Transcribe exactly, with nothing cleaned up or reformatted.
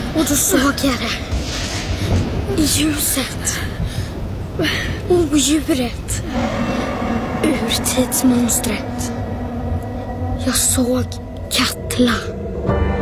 Och då såg jag det. I ljuset. Odjuret. Urtidsmonstret. Jag såg Katla.